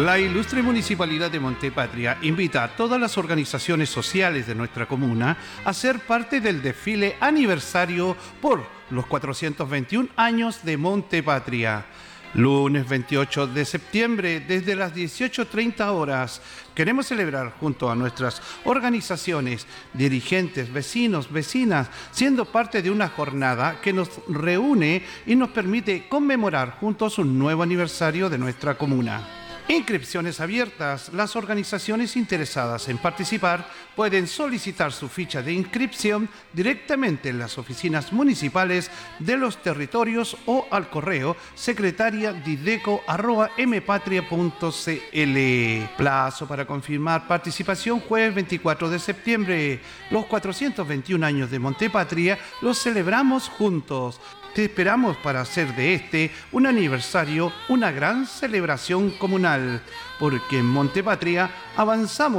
La ilustre Municipalidad de Montepatria invita a todas las organizaciones sociales de nuestra comuna a ser parte del desfile aniversario por los 421 años de Montepatria. Lunes 28 de septiembre, desde las 18:30 horas, queremos celebrar junto a nuestras organizaciones, dirigentes, vecinos, vecinas, siendo parte de una jornada que nos reúne y nos permite conmemorar juntos un nuevo aniversario de nuestra comuna. Inscripciones abiertas. Las organizaciones interesadas en participar pueden solicitar su ficha de inscripción directamente en las oficinas municipales de los territorios o al correo secretaria.dideco@mpatria.cl. Plazo para confirmar participación jueves 24 de septiembre. Los 421 años de Montepatria los celebramos juntos. Te esperamos para hacer de este un aniversario, una gran celebración comunal, porque en Montepatria avanzamos